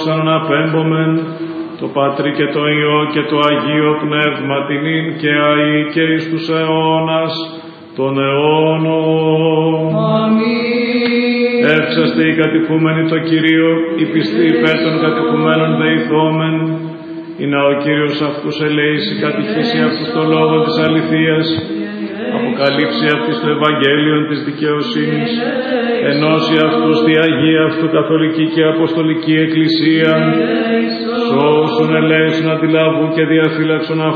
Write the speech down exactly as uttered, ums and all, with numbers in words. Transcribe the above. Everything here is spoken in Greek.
δόξαν απέμπομεν, το Πατρί και το Υιό και το Αγίο Πνεύμα την ίν και αεί και εις τους αιώνας των αιώνων. Αμήν. Εύξαστε οι κατηχούμενοι το Κυρίο, οι πιστοί υπέρ των κατηχουμένων δεηθόμεν, ή να ο Κύριος αυτούς ελέήσει, κατηχήσει αυτούς το λόγο της αληθείας, αποκαλύψει αυτής το Ευαγγέλιο της δικαιοσύνης, ενώσει αυτούς τη Αγία αυτού Καθολική και Αποστολική Εκκλησία, σώσουν, ελέησουν, αντιλαβού και διαφύλαξον αυτούς